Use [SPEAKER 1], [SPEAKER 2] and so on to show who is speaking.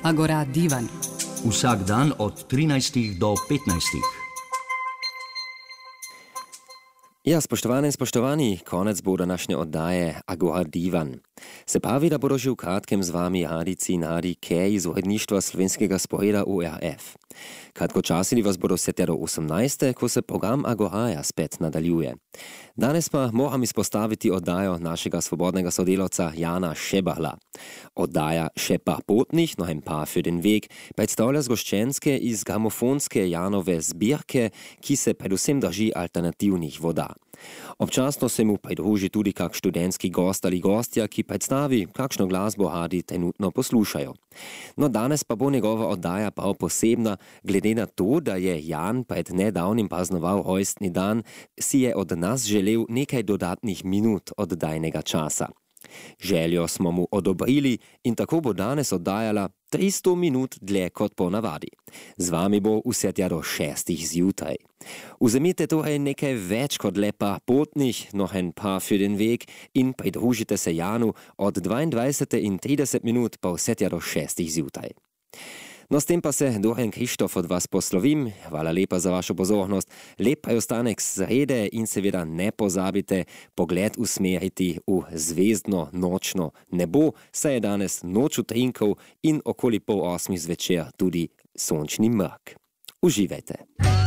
[SPEAKER 1] Agora Divan.
[SPEAKER 2] Vsak dan od 13 do 15.
[SPEAKER 3] Ja, spoštovane in spoštovani, konec bo današnje oddaje Agora Divan. Se pravi, da bodo že v kratkem z vami Hadici in Hadi Kej iz uredništva slovenskega sporeda URF. Kratkočasili vas bodo vse do 18., ko se program Agoraja spet nadaljuje. Danes pa moram izpostaviti oddajo našega svobodnega sodelavca Jana Šebahla. Oddaja Še pa potnih, noch ein paar für den Weg, predstavlja zgoščenske iz gramofonske Janove zbirke, ki se predvsem drži alternativnih voda. Občasno se mu pridruži tudi kak študentski gost ali gostja, ki predstavi, kakšno glasbo Hadi trenutno poslušajo. No, danes pa bo njegova oddaja prav posebna, glede na to, da je Jan pred nedavnim praznoval rojstni dan, si je od nas želel nekaj dodatnih minut oddajnega časa. Željo smo mu odobrili in tako bo danes oddajala 300 minut dlje kot po navadi. Z vami bo vse tja do 6 zjutraj. Vzemite torej nekaj več kot lepa potnih, noch ein paar für den Weg in pridružite se Janu od 22 in 30 minut pa vse tja do 6 zjutraj. No, s tem pa se Dorian Krištof od vas poslovim. Hvala lepa za vašo pozornost. Lep preostanek srede in seveda ne pozabite pogled usmeriti v zvezdno nočno nebo, saj je danes noč utrinkov in okoli 7:30 zvečer tudi sončni mrak. Uživajte.